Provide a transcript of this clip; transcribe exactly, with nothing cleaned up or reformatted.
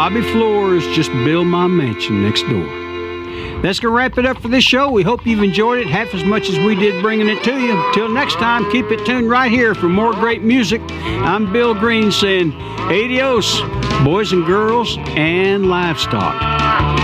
Bobby Flores, just build my mansion next door. That's going to wrap it up for this show. We hope you've enjoyed it half as much as we did bringing it to you. Till next time, keep it tuned right here for more great music. I'm Bill Green saying adios, boys and girls and livestock.